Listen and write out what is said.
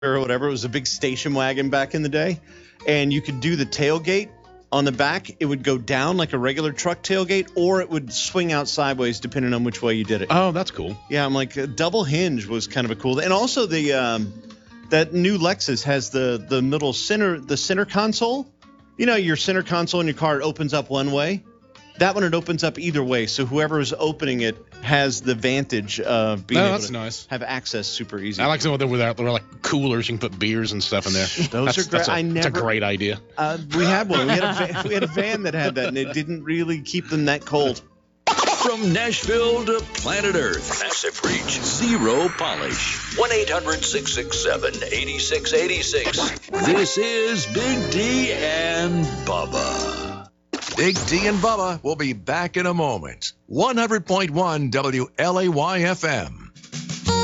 or whatever. It was a big station wagon back in the day, and you could do the tailgate on the back. It would go down like a regular truck tailgate, or it would swing out sideways depending on which way you did it. Oh, that's cool. Yeah, I'm like, a double hinge was kind of a cool. And also the that new Lexus has the middle center console. You know, your center console in your car, it opens up one way. That one, it opens up either way, so whoever is opening it has the advantage of being able to have access super easy. I like some of them where they're like coolers. You can put beers and stuff in there. Those are great. That's a great idea. We had one. We had a van that had that, and it didn't really keep them that cold. From Nashville to planet Earth, Massive Reach, Zero Polish. 1-800-667-8686. This is Big D and Bubba. Big D and Bubba will be back in a moment. 100.1 WLAY-FM.